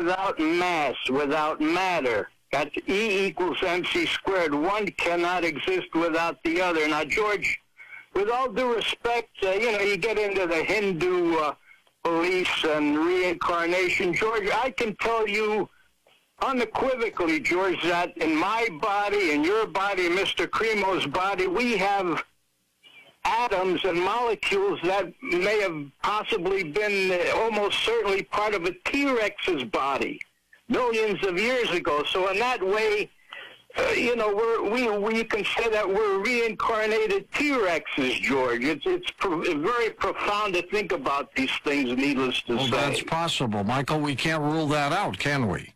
without mass, without matter. That's E equals MC squared. One cannot exist without the other. Now, George, with all due respect, you get into the Hindu beliefs and reincarnation. George, I can tell you unequivocally, George, that in my body, in your body, Mr. Cremo's body, we have atoms and molecules that may have possibly been almost certainly part of a T-Rex's body millions of years ago. So in that way, we can say that we're reincarnated T-Rexes, George. It's very profound to think about these things, needless to say. Well, that's possible. Michael, we can't rule that out, can we?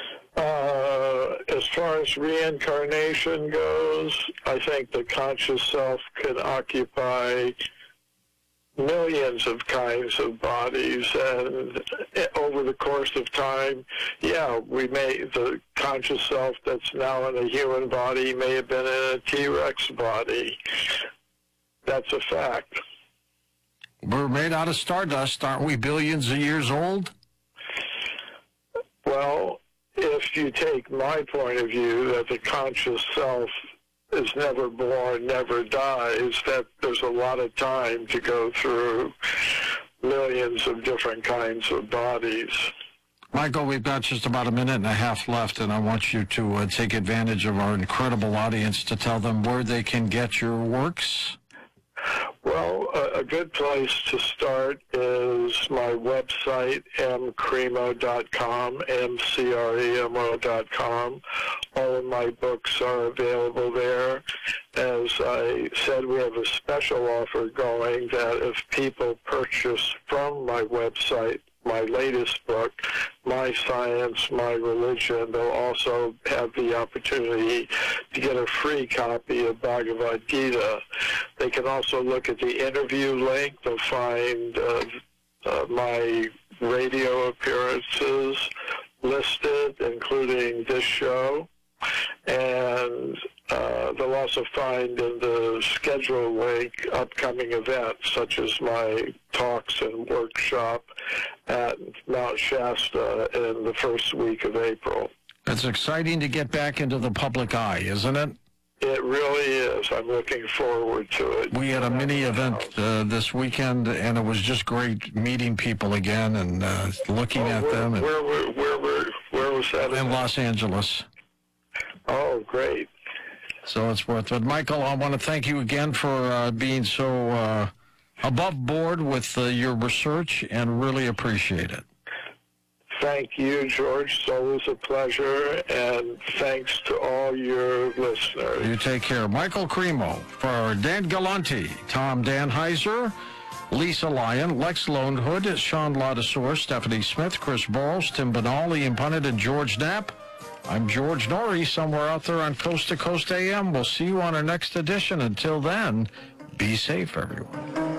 As far as reincarnation goes, I think the conscious self can occupy millions of kinds of bodies, and over the course of time, the conscious self that's now in a human body may have been in a T-Rex body. That's a fact. We're made out of stardust, aren't we? Billions of years old? Well, if you take my point of view that the conscious self is never born, never dies, that there's a lot of time to go through millions of different kinds of bodies. Michael, we've got just about a minute and a half left, and I want you to take advantage of our incredible audience to tell them where they can get your works. Well, a good place to start is my website, mcremo.com, mcremo.com. All of my books are available there. As I said, we have a special offer going that if people purchase from my website my latest book, My Science, My Religion, they'll also have the opportunity to get a free copy of Bhagavad Gita. They can also look at the interview link. They'll find my radio appearances listed, including this show. And they'll also find in the schedule link upcoming events, such as my talks and workshop at Mount Shasta in the first week of April. It's exciting to get back into the public eye, isn't it? It really is. I'm looking forward to it. We had a mini event this weekend, and it was just great meeting people again and looking at them. Where was that? In Los Angeles. Oh, great. So it's worth it. Michael, I want to thank you again for being so above board with your research, and really appreciate it. Thank you, George. It's always a pleasure, and thanks to all your listeners. You take care. Michael Cremo, for Dan Galanti, Tom Danheiser, Lisa Lyon, Lex Lonehood, Sean Ladouceur, Stephanie Smith, Chris Borles, Tim Banal, Ian Punnett, and George Knapp. I'm George Norrie, somewhere out there on Coast to Coast AM. We'll see you on our next edition. Until then, be safe, everyone.